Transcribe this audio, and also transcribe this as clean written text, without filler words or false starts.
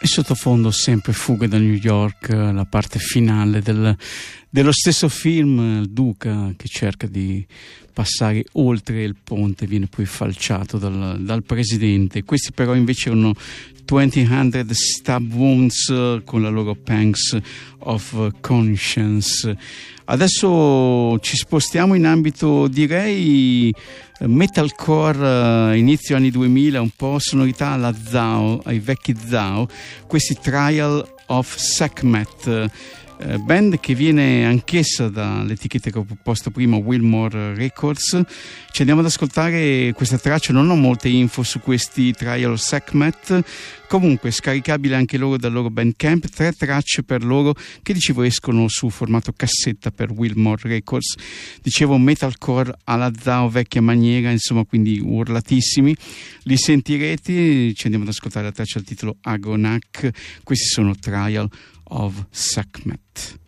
E sottofondo sempre Fuga da New York, la parte finale dello stesso film, il Duca che cerca di passare oltre il ponte, viene poi falciato dal presidente. Questi però invece erano 2000 Stab Wounds con la loro Pangs of Conscience. Adesso ci spostiamo in ambito, direi, metalcore, inizio anni 2000, un po' sonorità alla Zao, ai vecchi Zao, questi Trial of Sekhmet, band che viene anch'essa dall'etichetta che ho proposto prima, Wilmore Records. Ci andiamo ad ascoltare questa traccia, non ho molte info su questi Trial of Sekhmet, comunque scaricabile anche loro dal loro Bandcamp, 3 tracce per loro che dicevo escono su formato cassetta per Wilmore Records, dicevo metalcore alla Zao vecchia maniera, insomma, quindi urlatissimi, li sentirete. Ci andiamo ad ascoltare la traccia del titolo Agonak, questi sono Trial of Sekhmet.